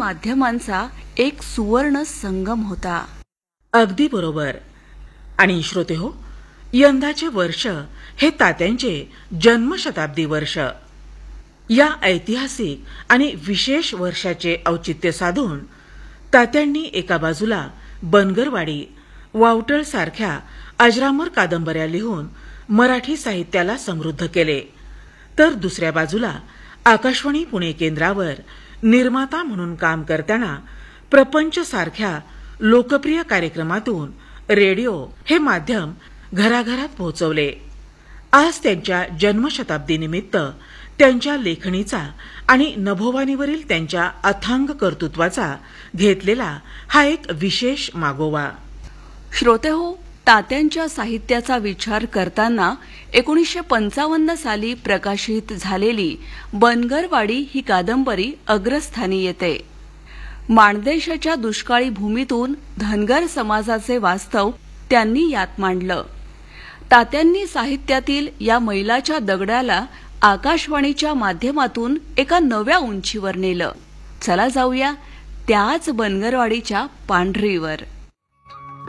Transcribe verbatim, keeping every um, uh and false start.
माध्यमांचा एक सुवर्ण संगम होता. अगदी बरोबर. आणि श्रोते हो, यंदाचे वर्ष हे तात्यांचे जन्मशताब्दी वर्ष. या ऐतिहासिक आणि विशेष वर्षाचे औचित्य साधून तात्यांनी एका बाजूला बनगरवाडी, वावटळ सारख्या अजरामर कादंबऱ्या लिहून मराठी साहित्याला समृद्ध केले, तर दुसऱ्या बाजूला आकाशवाणी पुणे केंद्रावर निर्माता म्हणून काम करताना प्रपंच सारख्या लोकप्रिय कार्यक्रमातून रेडिओ हे माध्यम घराघरात पोहोचवले. आज त्यांच्या जन्मशताब्दी निमित्त त्यांच्या लेखणीचा आणि नभोवाणीवरील त्यांच्या अथांग कर्तृत्वाचा घेतलेला हा एक विशेष मागोवा. श्रोते हो, तात्यांच्या साहित्याचा विचार करताना एकोणीसशे पंचावन्न साली प्रकाशित झालेली बनगरवाडी ही कादंबरी अग्रस्थानी येते. माणदेशाच्या दुष्काळी भूमीतून धनगर समाजाचे वास्तव त्यांनी यात मांडलं. तात्यांनी साहित्यातील या मैलाच्या दगडाला आकाशवाणीच्या माध्यमातून एका नव्या उंचीवर नेलं. चला जाऊया त्याच बनगरवाडीच्या पांढरीवर.